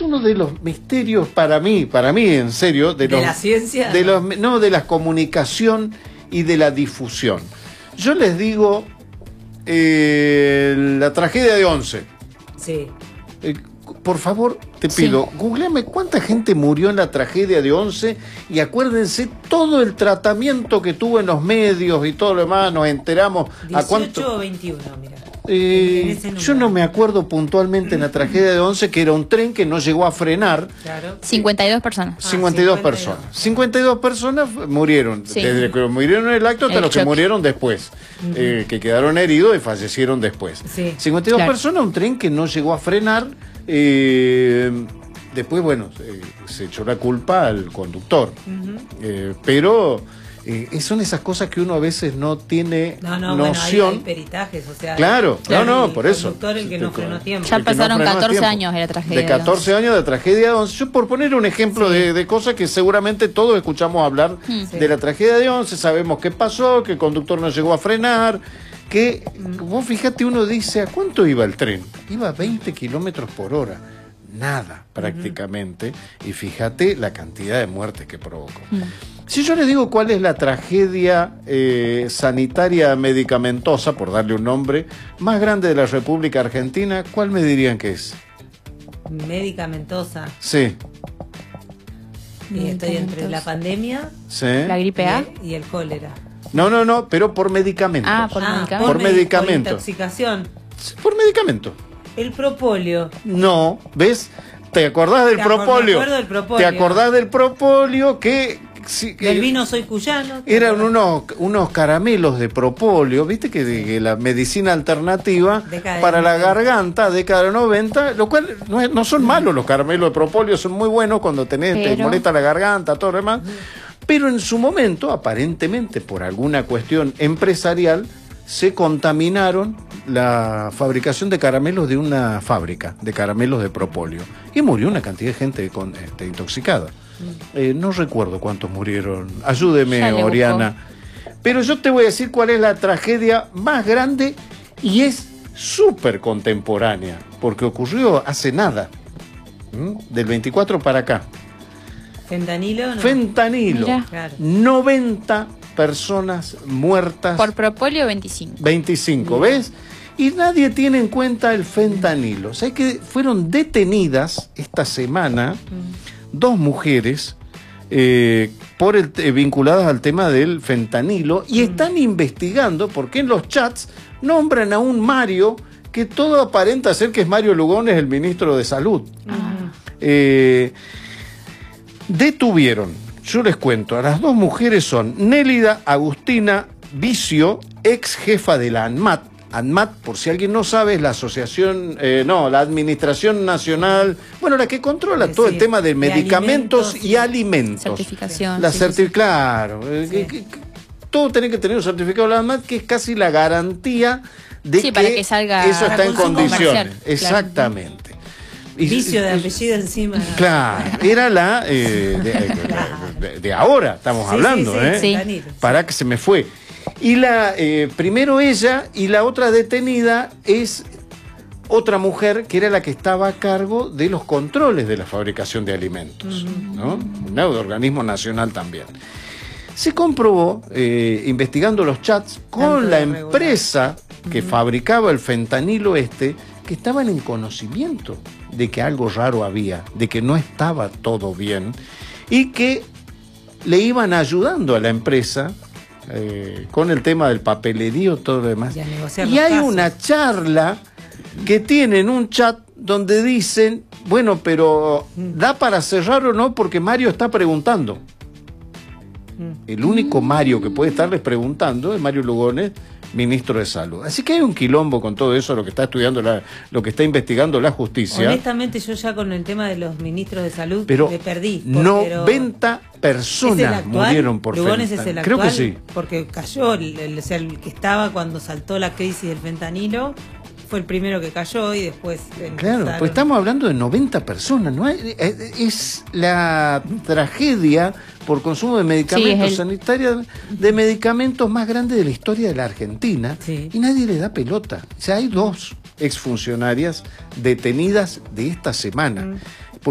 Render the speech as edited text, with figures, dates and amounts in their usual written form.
uno de los misterios para mí en serio, ¿De la ciencia? No, de la comunicación y de la difusión. Yo les digo la tragedia de Once. Sí. Por favor, te pido, googleame cuánta gente murió en la tragedia de Once y acuérdense todo el tratamiento que tuvo en los medios y todo lo demás, nos enteramos. 18 o 21, mira. Yo no me acuerdo puntualmente en la tragedia de Once, que era un tren que no llegó a frenar. Claro. 52 personas. 52 personas. 52 personas murieron, desde que murieron en el acto hasta los que murieron después, que quedaron heridos y fallecieron después. 52 personas, un tren que no llegó a frenar. Después, bueno, se echó la culpa al conductor. Pero son esas cosas que uno a veces no tiene noción. Bueno, hay peritajes, o sea. Claro, por eso. El conductor, el que no frenó a tiempo. Ya pasaron 14 años de la tragedia. De 14 años de tragedia de Once. Yo, por poner un ejemplo de cosas que seguramente todos escuchamos hablar de la tragedia de Once, sabemos qué pasó, que el conductor no llegó a frenar, que vos fíjate, uno dice, ¿a cuánto iba el tren? Iba a 20 kilómetros por hora. Nada, prácticamente. Y fíjate la cantidad de muertes que provocó. Si yo les digo cuál es la tragedia sanitaria medicamentosa, por darle un nombre, más grande de la República Argentina, ¿cuál me dirían que es? Medicamentosa. Sí. Y estoy entre la pandemia, la gripe A y el cólera. No, pero por medicamentos. Por medicamentos. Por intoxicación. Por medicamento. El propóleo. No, ¿ves? ¿Te acordás del propóleo? Me acuerdo del propóleo. ¿Te acordás del propóleo que del vino soy cuyano? Eran unos caramelos de propóleo, viste que la medicina alternativa para la garganta, década de 90, lo cual no son malos los caramelos de propóleo, son muy buenos cuando te molesta la garganta, todo lo demás. Pero en su momento, aparentemente por alguna cuestión empresarial, se contaminaron la fabricación de caramelos de una fábrica de caramelos de propóleo y murió una cantidad de gente intoxicada. No recuerdo cuántos murieron, ayúdeme Oriana, pero yo te voy a decir cuál es la tragedia más grande y es súper contemporánea porque ocurrió hace nada, del 24 para acá. ¿Fentanilo? No. Fentanilo. Claro. 90 personas muertas. Por propóleo 25. 25, ¿ves? Y nadie tiene en cuenta el fentanilo. O sea, que fueron detenidas esta semana 2 mujeres vinculadas al tema del fentanilo y están investigando porque en los chats nombran a un Mario que todo aparenta ser que es Mario Lugones, el ministro de Salud. Detuvieron, yo les cuento, a las 2 mujeres son Nélida Agustina Vicio, ex jefa de la ANMAT. ANMAT, por si alguien no sabe, es la asociación, la Administración Nacional, la que controla todo el tema de medicamentos y alimentos. Certificación. Claro. Todo tiene que tener un certificado de la ANMAT, que es casi la garantía de para que salga eso está en condiciones. Claro. Exactamente. Vicio de apellido encima. Claro, era la de ahora, estamos hablando, para que se me fue. Y primero ella y la otra detenida es otra mujer que era la que estaba a cargo de los controles de la fabricación de alimentos, ¿no? Un organismo nacional también. Se comprobó, investigando los chats con la empresa que fabricaba el fentanilo que estaban en conocimiento de que algo raro había, de que no estaba todo bien y que le iban ayudando a la empresa con el tema del papelerío, todo lo demás. Y hay una charla que tienen un chat donde dicen, pero ¿da para cerrar o no? Porque Mario está preguntando. El único Mario que puede estarles preguntando es Mario Lugones, ministro de Salud. Así que hay un quilombo con todo eso, lo que está estudiando, lo que está investigando la justicia. Honestamente, yo ya con el tema de los ministros de Salud me perdí. 90 personas murieron por Lugones es el actual. Creo que sí. Porque cayó, el que estaba cuando saltó la crisis del fentanilo, fue el primero que cayó y después... Claro, pues estamos hablando de 90 personas, ¿no? Es la tragedia por consumo de medicamentos sanitarios, de medicamentos más grande de la historia de la Argentina, y nadie le da pelota. O sea, hay 2 exfuncionarias detenidas de esta semana.